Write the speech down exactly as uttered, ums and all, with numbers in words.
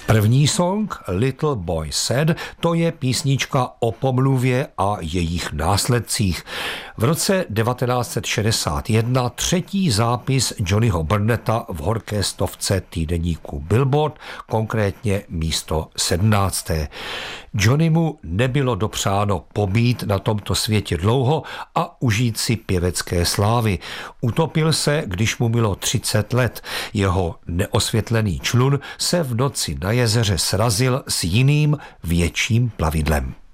První song Little Boy Said, to je písnička o pomluvě a jejich následcích. V roce devatenáct set šedesát jedna třetí zápis Johnnyho Burnetta v horké stovce týdeníku Billboard, konkrétně místo sedmnácté. Johnnymu nebylo dopřáno pobít na tomto světě dlouho a užít si pěvecké slávy. Utopil se, když mu bylo třicet let. Jeho neosvětlený člun se v noci na jezeře srazil s jiným větším plavidlem.